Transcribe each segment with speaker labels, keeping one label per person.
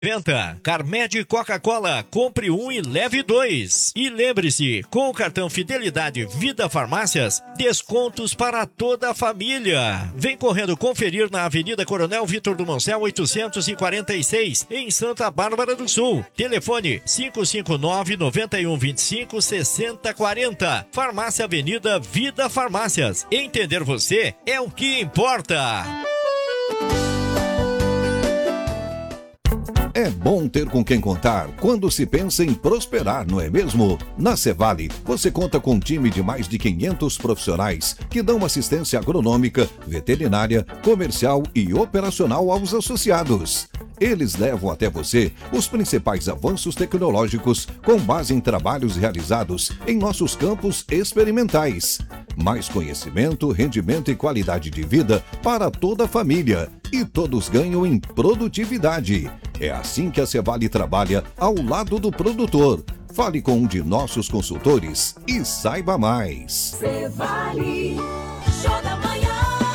Speaker 1: Venta, Carmed Coca-Cola, compre um e leve dois. E lembre-se, com o cartão Fidelidade Vida Farmácias, descontos para toda a família. Vem correndo conferir na Avenida Coronel Vitor do Moncel 846, em Santa Bárbara do Sul. Telefone 559-9125-6040. Farmácia Avenida Vida Farmácias. Entender você é o que importa.
Speaker 2: É bom ter com quem contar quando se pensa em prosperar, não é mesmo? Na Cevale, você conta com um time de mais de 500 profissionais que dão assistência agronômica, veterinária, comercial e operacional aos associados. Eles levam até você os principais avanços tecnológicos com base em trabalhos realizados em nossos campos experimentais. Mais conhecimento, rendimento e qualidade de vida para toda a família. E todos ganham em produtividade. É assim que a Cevale trabalha ao lado do produtor. Fale com um de nossos consultores e saiba mais.
Speaker 3: Cevale, show da manhã.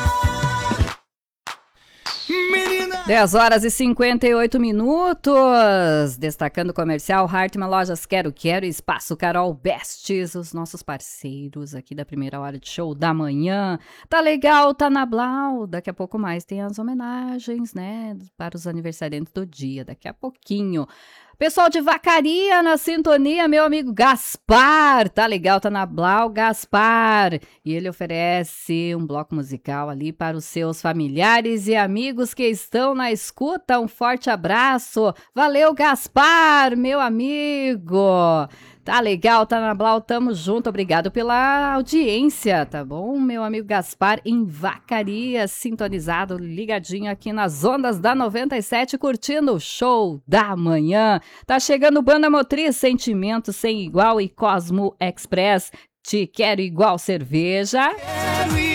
Speaker 4: 10h58. Destacando o comercial Hartmann Lojas Quero Quero e Espaço Carol Bestes, os nossos parceiros aqui da primeira hora de show da manhã. Tá legal, tá na Blau. Daqui a pouco mais tem as homenagens, né, para os aniversariantes do dia. Daqui a pouquinho. Pessoal de Vacaria na sintonia, meu amigo Gaspar, tá legal, tá na Blau, Gaspar, e ele oferece um bloco musical ali para os seus familiares e amigos que estão na escuta. Um forte abraço, valeu Gaspar, meu amigo. Tá legal, tá na Blau, tamo junto, obrigado pela audiência, tá bom? Meu amigo Gaspar em Vacaria, sintonizado, ligadinho aqui nas ondas da 97, curtindo o show da manhã. Tá chegando Banda Motriz, Sentimento Sem Igual e Cosmo Express. Te quero igual cerveja.